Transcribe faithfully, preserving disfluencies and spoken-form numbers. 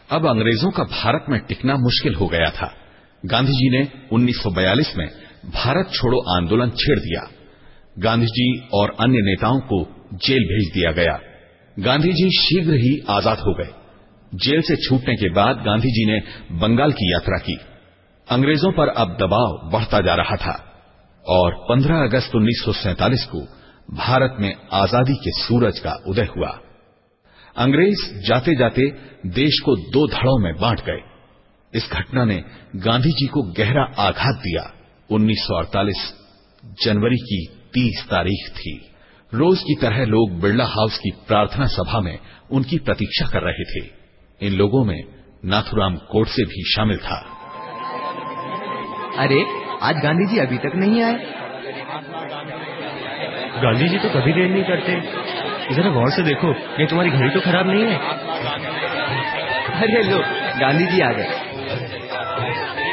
अब अंग्रेजों का भारत में टिकना मुश्किल हो गया था। गांधी जी ने उन्नीस सौ बयालीस में भारत छोड़ो आंदोलन छेड़ दिया। गांधी जी और अन्य नेताओं को जेल भेज दिया गया। गांधी जी शीघ्र ही आजाद हो गए। जेल से छूटने के बाद गांधी जी ने बंगाल की यात्रा की। अंग्रेजों पर अब दबाव बढ़ता जा रहा था और पंद्रह अगस्त उन्नीस सौ सैंतालीस को भारत में आजादी के सूरज का उदय हुआ। अंग्रेज जाते जाते देश को दो धड़ों में बांट गए। इस घटना ने गांधी जी को गहरा आघात दिया। उन्नीस सौ अड़तालीस जनवरी की तीस तारीख थी। रोज की तरह लोग बिरला हाउस की प्रार्थना सभा में उनकी प्रतीक्षा कर रहे थे। इन लोगों में नाथुराम गोडसे भी शामिल था। अरे, आज गांधी जी अभी तक नहीं आए। गांधी जी तो कभी देर नहीं करते। जरा गौर से देखो, ये तुम्हारी घड़ी तो खराब नहीं है? अरे लो, गांधी जी आ गए।